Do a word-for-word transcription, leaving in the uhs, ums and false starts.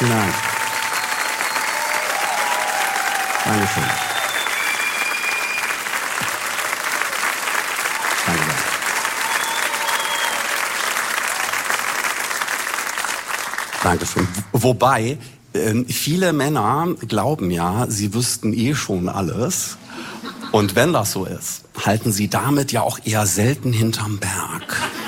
Vielen Dank. Dankeschön. Danke sehr. Dankeschön. Wobei, äh, viele Männer glauben ja, sie wüssten eh schon alles. Und wenn das so ist, halten sie damit ja auch eher selten hinterm Berg.